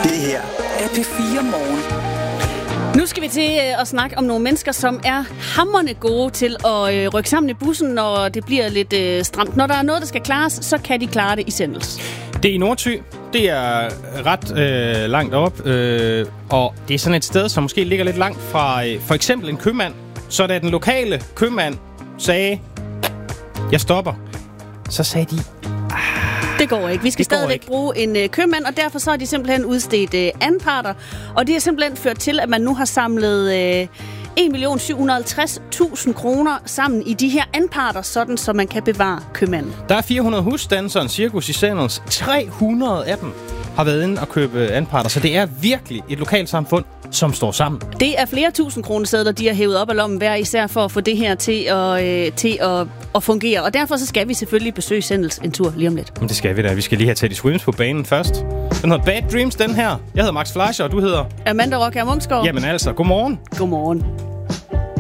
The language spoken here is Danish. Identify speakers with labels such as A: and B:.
A: Det her er P4 Morgen.
B: Nu skal vi til at snakke om nogle mennesker, som er hamrende gode til at rykke sammen i bussen, når det bliver lidt stramt. Når der er noget, der skal klares, så kan de klare det i Sendels.
C: Det er i Nordthy. Det er ret langt op, og det er sådan et sted, som måske ligger lidt langt fra for eksempel en købmand. Så da den lokale købmand sagde, jeg stopper, så sagde de,
B: det går ikke. Vi skal stadigvæk bruge en købmand, og derfor så har de simpelthen udstedt anparter. Og det har simpelthen ført til, at man nu har samlet 1.750.000 kroner sammen i de her anparter, sådan så man kan bevare købmanden.
C: Der er 400 husstanser og en cirkus i Sandels. 300 af dem har været inde og købe anparter, så det er virkelig et lokalsamfund, som står sammen.
B: Det er flere tusind kronesedler, de har hævet op af lommen hver især for at få det her til at fungere. Og derfor så skal vi selvfølgelig besøge Sendels en tur lige om lidt.
C: Men det skal vi da. Vi skal lige have Teddy Swims på banen først. Den hedder Bad Dreams, den her. Jeg hedder Max Fleischer, og du hedder?
B: Amanda Rockær Munksgaard.
C: Jamen altså, godmorgen.
B: Godmorgen.